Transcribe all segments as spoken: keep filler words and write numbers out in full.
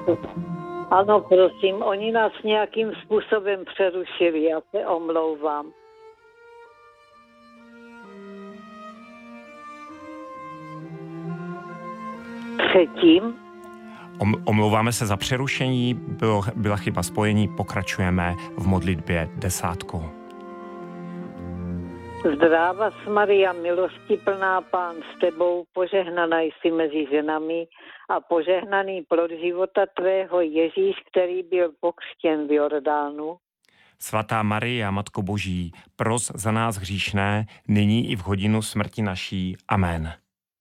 Ano, prosím, oni nás nějakým způsobem přerušili, já se omlouvám. Předtím? Om, omlouváme se za přerušení, bylo, byla chyba spojení, pokračujeme v modlitbě desátkou. Zdráva s Maria, milosti plná, Pán s tebou, požehnaná jsi mezi ženami a požehnaný plod života tvého Ježíš, který byl pokřtěn v Jordánu. Svatá Maria, Matko Boží, pros za nás hříšné, nyní i v hodinu smrti naší. Amen.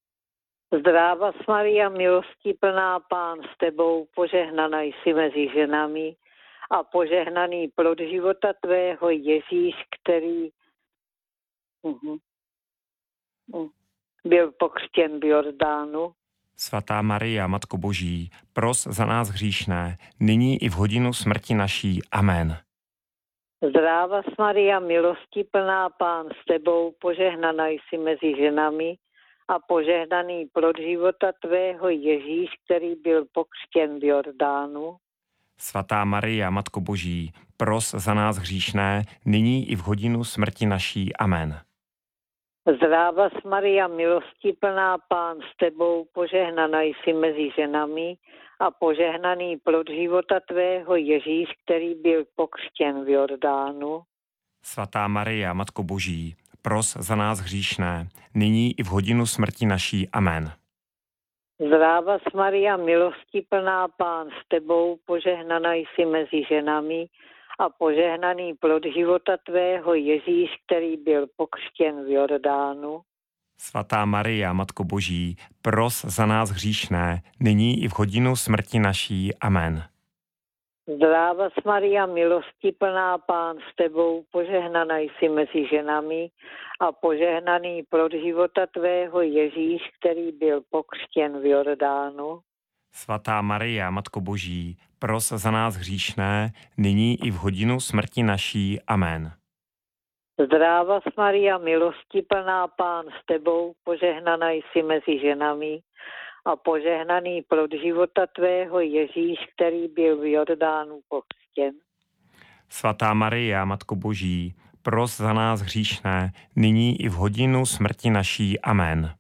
Zdráva s Maria, milosti plná, Pán s tebou, požehnaná jsi mezi ženami a požehnaný plod života tvého Ježíš, který uh-huh. uh. byl pokřtěn v Jordánu. Svatá Maria, Matko Boží, pros za nás hříšné, nyní i v hodinu smrti naší. Amen. Zdráva s Maria, milosti plná, Pán s tebou, požehnaná jsi mezi ženami a požehnaný plod života tvého Ježíš, který byl pokřtěn v Jordánu. Svatá Maria, Matko Boží, pros za nás hříšné, nyní i v hodinu smrti naší. Amen. Zdráva s Maria, milosti plná, Pán s tebou, požehnaná jsi mezi ženami a požehnaný plod života tvého Ježíš, který byl pokřtěn v Jordánu. Svatá Maria, Matko Boží, pros za nás hříšné, nyní i v hodinu smrti naší. Amen. Zdráva s Maria, milosti plná, Pán s tebou, požehnaná jsi mezi ženami a požehnaný plod života tvého Ježíš, který byl pokřtěn v Jordánu. Svatá Maria, Matko Boží, pros za nás hříšné, nyní i v hodinu smrti naší. Amen. Zdráva s Maria, milosti plná, Pán s tebou, požehnaná jsi mezi ženami a požehnaný plod života tvého Ježíš, který byl pokřtěn v Jordánu. Svatá Maria, Matko Boží, pros za nás hříšné, nyní i v hodinu smrti naší. Amen. Zdráva s Maria, milosti plná, Pán s tebou, požehnaná jsi mezi ženami a požehnaný plod života tvého Ježíš, který byl v Jordánu pokřtěn. Svatá Maria, Matko Boží, pros za nás hříšné, nyní i v hodinu smrti naší. Amen.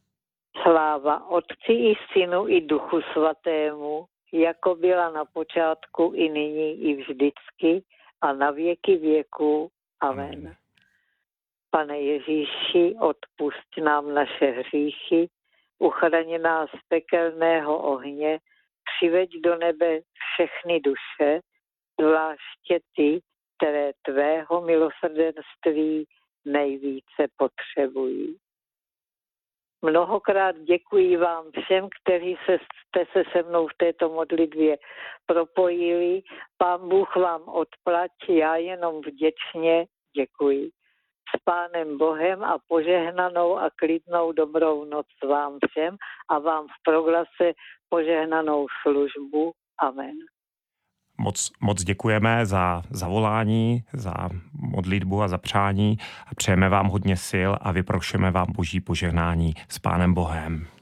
Sláva Otci i Synu i Duchu Svatému, jako byla na počátku i nyní i vždycky a na věky věků. Amen. Amen. Pane Ježíši, odpusť nám naše hříchy, uchraň nás z pekelného ohně, přiveď do nebe všechny duše, zvláště ty, které tvého milosrdenství nejvíce potřebují. Mnohokrát děkuji vám všem, kteří se, jste se se mnou v této modlitbě propojili. Pán Bůh vám odplať, já jenom vděčně děkuji. S Pánem Bohem a požehnanou a klidnou dobrou noc vám všem a vám v proglase požehnanou službu. Amen. Moc, moc děkujeme za zavolání, za modlitbu a za přání a přejeme vám hodně sil a vyprošujeme vám Boží požehnání. S Pánem Bohem.